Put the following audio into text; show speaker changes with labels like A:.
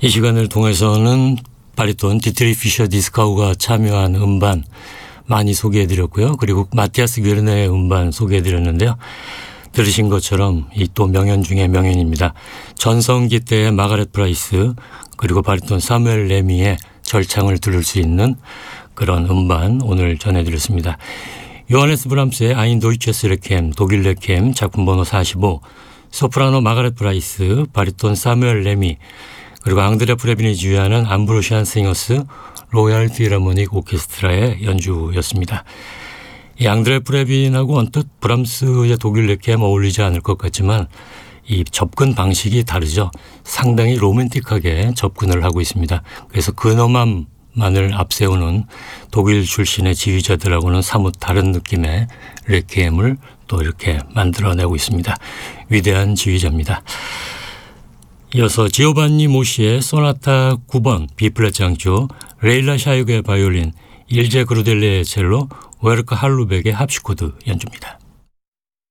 A: 이 시간을 통해서는 바리톤 디트리 피셔 디스카우가 참여한 음반 많이 소개해드렸고요. 그리고 마티아스 괴르네의 음반 소개해드렸는데요. 들으신 것처럼 이 또 명연 중의 명연입니다. 전성기 때의 마가렛 프라이스 그리고 바리톤 사무엘 레미의 절창을 들을 수 있는 그런 음반 오늘 전해드렸습니다. 요하네스 브람스의 아인 도이체스 레켐 독일 레켐 작품 번호 45 소프라노 마가렛 프라이스 바리톤 사무엘 레미 그리고 앙드레 프레빈이 지휘하는 암브로시안 싱어스 로얄 필하모닉 오케스트라의 연주였습니다. 이 앙드레 프레빈하고 언뜻 브람스의 독일 레켐 어울리지 않을 것 같지만 이 접근 방식이 다르죠. 상당히 로맨틱하게 접근을 하고 있습니다. 그래서 근엄함만을 앞세우는 독일 출신의 지휘자들하고는 사뭇 다른 느낌의 레퀴엠을 또 이렇게 만들어내고 있습니다. 위대한 지휘자입니다. 이어서 지오반니 모시의 소나타 9번 B플랫 장조, 레일라 샤이그의 바이올린, 일제 그루델레의 첼로, 웨르크 할루벡의 합시코드 연주입니다.